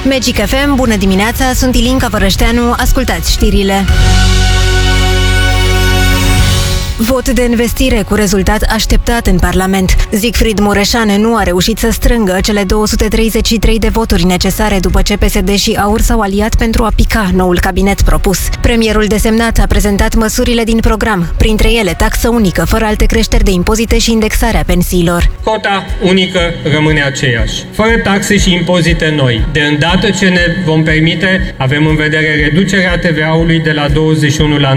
Magic FM, bună dimineața, sunt Ilinca Vărășteanu, ascultați știrile. Vot de investire cu rezultat așteptat în Parlament. Siegfried Mureșan nu a reușit să strângă cele 233 de voturi necesare după ce PSD și AUR s-au aliat pentru a pica noul cabinet propus. Premierul desemnat a prezentat măsurile din program, printre ele taxă unică, fără alte creșteri de impozite și indexarea pensiilor. Cota unică rămâne aceeași, fără taxe și impozite noi. De îndată ce ne vom permite, avem în vedere reducerea TVA-ului de la 21 la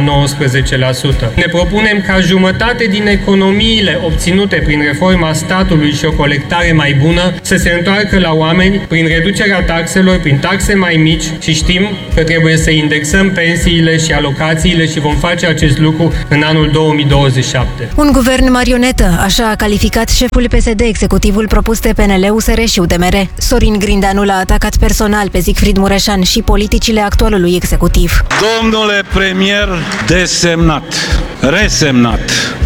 19%. Ne propunem ca jumătate din economiile obținute prin reforma statului și o colectare mai bună să se întoarcă la oameni prin reducerea taxelor, prin taxe mai mici și știm că trebuie să indexăm pensiile și alocațiile și vom face acest lucru în anul 2027. Un guvern marionetă, așa a calificat șeful PSD executivul propus de PNL, USR și UDMR. Sorin Grindeanu l-a atacat personal pe Siegfried Mureșan și politicile actualului executiv. Domnule premier desemnat, resemnat,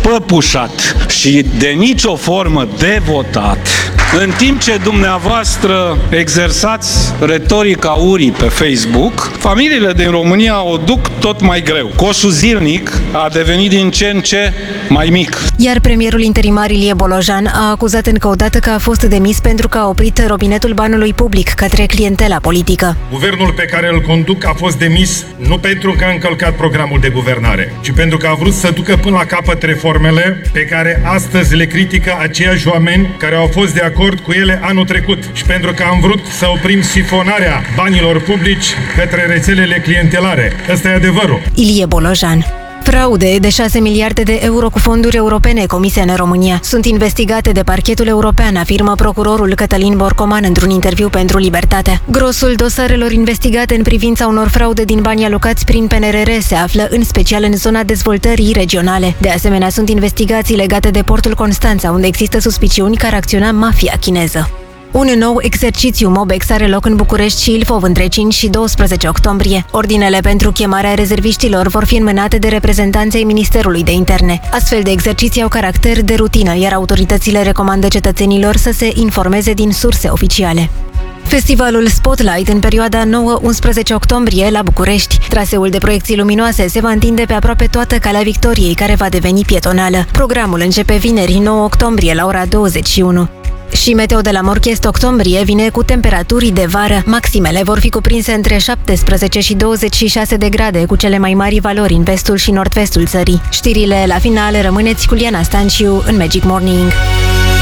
păpușat și de nicio formă devotat, în timp ce dumneavoastră exersați retorica urii pe Facebook, familiile din România o duc tot mai greu. Coșul zilnic a devenit din ce în ce mai mic. Iar premierul interimar Ilie Bolojan a acuzat încă o dată că a fost demis pentru că a oprit robinetul banului public către clientela politică. Guvernul pe care îl conduc a fost demis nu pentru că a încălcat programul de guvernare, ci pentru că a vrut să ducă până la capăt reformele pe care astăzi le critică aceiași oameni care au fost de acord cu ele anul trecut și pentru că am vrut să oprim sifonarea banilor publici către rețelele clientelare. Ăsta e adevărul. Ilie Bolojan. Fraude de 6 miliarde de euro cu fonduri europene comise în România sunt investigate de Parchetul European, afirmă procurorul Cătălin Borcoman într-un interviu pentru Libertate. Grosul dosarelor investigate în privința unor fraude din bani alocați prin PNRR se află în special în zona dezvoltării regionale. De asemenea, sunt investigații legate de portul Constanța, unde există suspiciuni că ar acționa mafia chineză. Un nou exercițiu MOBEX are loc în București și Ilfov între 5 și 12 octombrie. Ordinele pentru chemarea rezerviștilor vor fi înmânate de reprezentanții Ministerului de Interne. Astfel de exerciții au caracter de rutină, iar autoritățile recomandă cetățenilor să se informeze din surse oficiale. Festivalul Spotlight în perioada 9-11 octombrie la București. Traseul de proiecții luminoase se va întinde pe aproape toată Calea Victoriei, care va deveni pietonală. Programul începe vineri 9 octombrie la ora 21. Și meteo de la Morchest octombrie vine cu temperaturi de vară. Maximele vor fi cuprinse între 17 și 26 de grade, cu cele mai mari valori în vestul și nord-vestul țării. Știrile la final, rămâneți cu Liana Stanciu în Magic Morning.